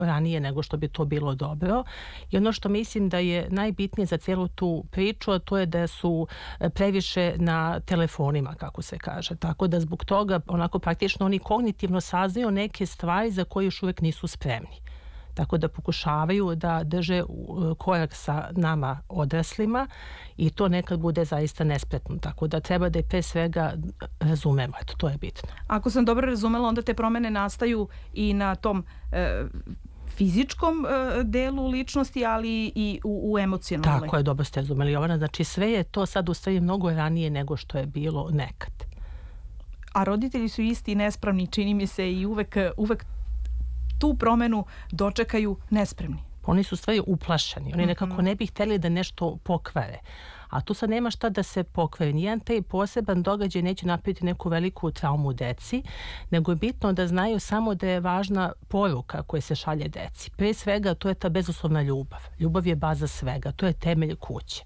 ranije nego što bi to bilo dobro. I ono što mislim da je najbitnije za cijelu tu priču, a to je da su previše na telefonima, kako se kaže. Tako da zbog toga onako praktično oni kognitivno saznaju neke stvari za koje još uvijek nisu spremni. Tako da pokušavaju da drže korak sa nama odraslima i to nekad bude zaista nespretno. Tako da treba da je pre svega razumemo. Eto, to je bitno. Ako sam dobro razumela, onda te promene nastaju i na tom fizičkom delu ličnosti, ali i u emocionalnoj. Tako je, dobro ste razumeli, Jovana. Znači sve je to sad u stvari mnogo ranije nego što je bilo nekad. A roditelji su isti i nespravni, čini mi se, i uvek tu promenu dočekaju nespremni. Oni su stvari uplašeni. Oni nekako ne bi htjeli da nešto pokvare. A tu sad nema šta da se pokvari. Nijedan taj poseban događaj neće napraviti neku veliku traumu deci, nego je bitno da znaju samo da je važna poruka koja se šalje deci. Pre svega to je ta bezuslovna ljubav. Ljubav je baza svega. To je temelj kuće.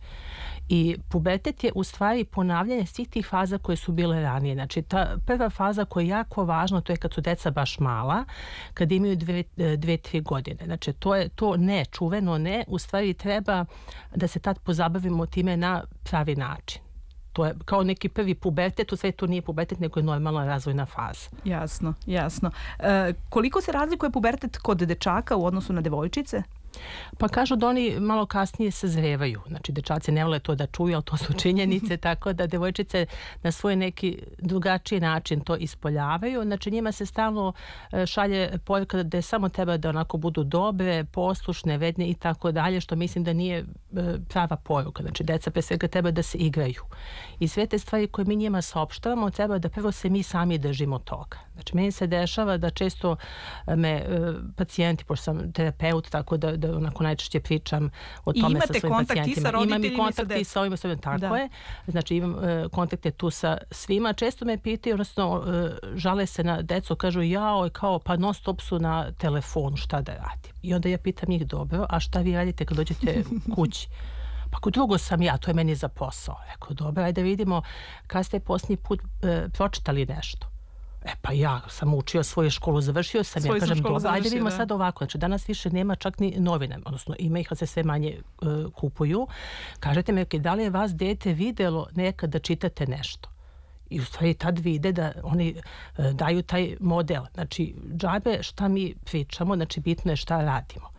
I pubertet je u stvari ponavljanje svih tih faza koje su bile ranije. Znači ta prva faza koja je jako važna, to je kad su deca baš mala, kad imaju 2-3 godine. Znači to je to ne, čuveno ne, u stvari treba da se tad pozabavimo time na pravi način. To je kao neki prvi pubertet, u sve to nije pubertet, nego je normalna razvojna faza. Jasno, jasno. Koliko se razlikuje pubertet kod dečaka u odnosu na devojčice? Pa kažu da oni malo kasnije sazrevaju. Znači, dečaci ne vole to da čuju, ali to su činjenice, tako da devojčice na svoj neki drugačiji način to ispoljavaju. Znači, njima se stalno šalje poruka da samo treba da onako budu dobre, poslušne, vedne i tako dalje, što mislim da nije prava poruka. Znači, deca pre svega treba da se igraju. I sve te stvari koje mi njima saopštavamo, treba da prvo se mi sami držimo toga. Znači, meni se dešava da često me pacijenti, pošto sam terapeut, tako da onako najčešće pričam o tome sa svojim pacijentima. Imam i kontakti sa ovim osobima, tako je. Znači imam kontakte tu sa svima. Često me pitaju, odnosno žale se na decu, kažu jao, kao pa non stop su na telefonu, šta da radim? I onda ja pitam njih, dobro, a šta vi radite kad dođete kući? Pa ako drugo sam ja, to je meni za posao. Rekao, dobro, ajde vidimo kad ste posljednji put pročitali nešto. Pa ja sam učio svoju školu, završio sam, ja kažem, dobro, ajde vidimo sad ovako, znači danas više nema čak ni novine, odnosno ima ih, ali se sve manje kupuju. Kažete mi, da li je vas dete videlo nekad da čitate nešto? I u stvari tad vide da oni daju taj model. Znači, džabe šta mi pričamo, znači bitno je šta radimo.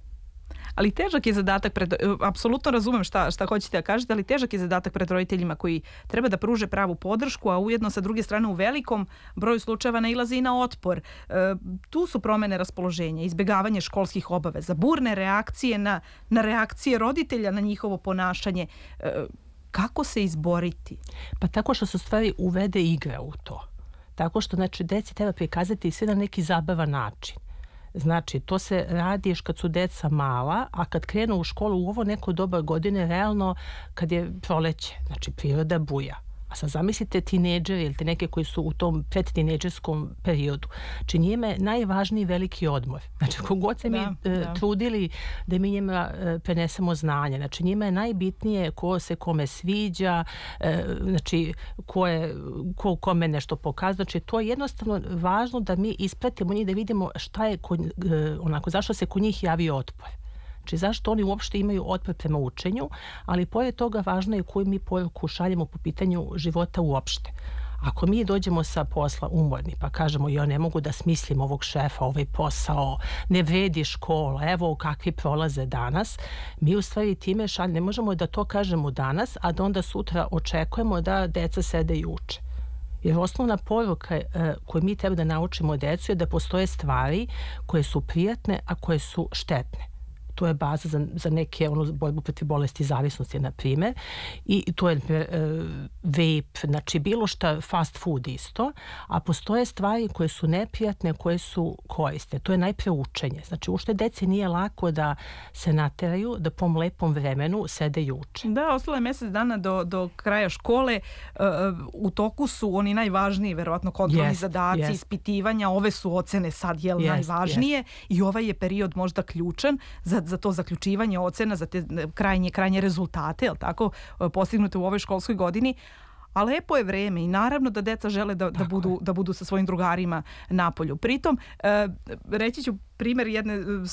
Ali težak je zadatak apsolutno razumem šta hoćete da kažete, ali težak je zadatak pred roditeljima koji treba da pruže pravu podršku, a ujedno sa druge strane u velikom broju slučajeva nailazi i na otpor. Tu su promene raspoloženja, izbjegavanje školskih obaveza, burne reakcije na reakcije roditelja na njihovo ponašanje. Kako se izboriti? Pa tako što se stvari uvede igra u to. Tako što, znači, deci treba prikazati sve na neki zabavan način. Znači, to se radi još kad su deca mala, a kad krenu u školu u ovo neko doba godine, realno kad je proleće, znači priroda buja. A sad zamislite tinejdžeri ili te neke koji su u tom predtinejdžerskom periodu. Znači njima je najvažniji veliki odmor. Znači kogod se mi trudili da mi njima prenesemo znanje. Znači njima je najbitnije ko se kome sviđa, znači ko kome nešto pokazuje. Znači to je jednostavno važno da mi ispratimo njih, da vidimo šta je zašto se kod njih javio otpor. Znači zašto oni uopšte imaju otpor prema učenju, ali pored toga važno je koju mi poruku šaljemo po pitanju života uopšte. Ako mi dođemo sa posla umorni pa kažemo ja ne mogu da smislim ovog šefa, ovaj posao, ne vredi škola, evo kakvi prolaze danas, mi u stvari time ne možemo da to kažemo danas, a da onda sutra očekujemo da deca sede i uče. Jer osnovna poruka koju mi treba da naučimo decu je da postoje stvari koje su prijatne, a koje su štetne. To je baza za neke borbu protiv bolesti zavisnosti, na primjer. I to je vape, znači bilo šta, fast food isto. A postoje stvari koje su neprijatne, koje su korisne. To je najpre učenje. Znači, uopšte deci nije lako da se nateraju, da po lepom vremenu sede i uče. Da, ostalo je mjesec dana do kraja škole. U toku su oni najvažniji, verovatno, kontrolni zadaci, ispitivanja. Ove su ocene sad najvažnije. I ovaj je period možda ključan za to zaključivanje ocena, za te krajnje rezultate, jel tako, postignute u ovoj školskoj godini. A lepo je vreme i naravno da deca žele da budu sa svojim drugarima napolju. Pritom, reći ću primjer jedne